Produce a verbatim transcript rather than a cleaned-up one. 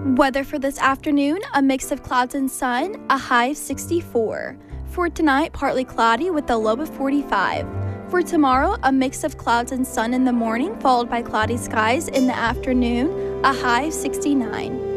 Weather for this afternoon, a mix of clouds and sun, a high of sixty-four. For tonight, partly cloudy with a low of forty-five. For tomorrow, a mix of clouds and sun in the morning, followed by cloudy skies in the afternoon, a high of sixty-nine.